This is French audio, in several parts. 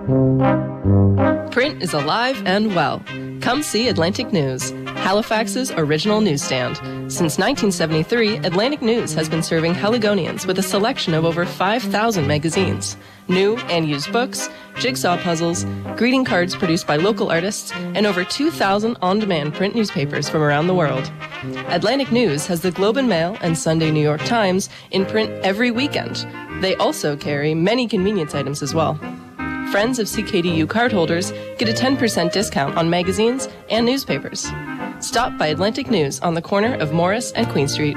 Print is alive and well. Come see Atlantic News, Halifax's original newsstand. Since 1973, Atlantic News has been serving Haligonians with a selection of over 5,000 magazines, new and used books, jigsaw puzzles, greeting cards produced by local artists, and over 2,000 on-demand print newspapers from around the world. Atlantic News has the Globe and Mail and Sunday New York Times in print every weekend. They also carry many convenience items as well. Friends of CKDU cardholders get a 10% discount on magazines and newspapers. Stop by Atlantic News on the corner of Morris and Queen Street.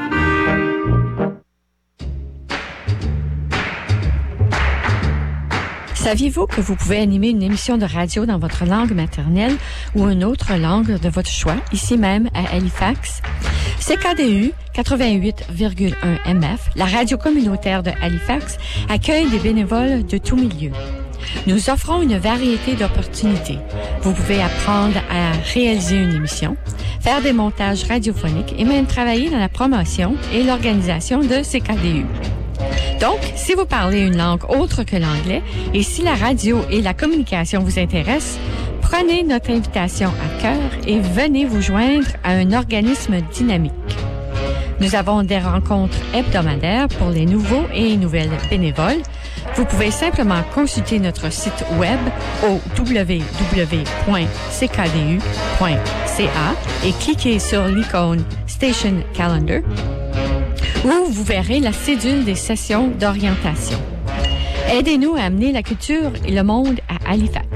Saviez-vous que vous pouvez animer une émission de radio dans votre langue maternelle ou une autre langue de votre choix, ici même à Halifax? CKDU 88,1 MF, la radio communautaire de Halifax, accueille des bénévoles de tous milieux. Nous offrons une variété d'opportunités. Vous pouvez apprendre à réaliser une émission, faire des montages radiophoniques et même travailler dans la promotion et l'organisation de CKDU. Donc, si vous parlez une langue autre que l'anglais et si la radio et la communication vous intéressent, prenez notre invitation à cœur et venez vous joindre à un organisme dynamique. Nous avons des rencontres hebdomadaires pour les nouveaux et nouvelles bénévoles. Vous pouvez simplement consulter notre site web au www.ckdu.ca et cliquer sur l'icône Station Calendar, où vous verrez la cédule des sessions d'orientation. Aidez-nous à amener la culture et le monde à Halifax.